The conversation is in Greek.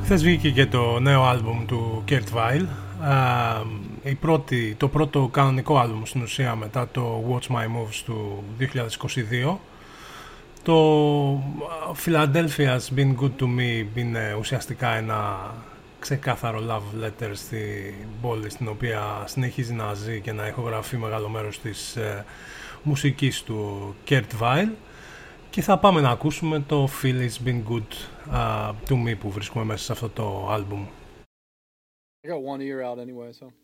Χθες βγήκε και το νέο άλμπουμ του Kurt Weill. Το πρώτο κανονικό άλμπουμ στην ουσία μετά το Watch My Moves του 2022. Το Philadelphia's Been Good To Me είναι ουσιαστικά ένα ξεκάθαρο love letter στην πόλη στην οποία συνεχίζει να ζει και να ηχογραφεί μεγάλο μέρος της μουσικής του Kurt Weill. Και θα πάμε να ακούσουμε το Feel It's Been Good To Me που βρίσκουμε μέσα σε αυτό το άλμπουμ. I got one ear out anyway, so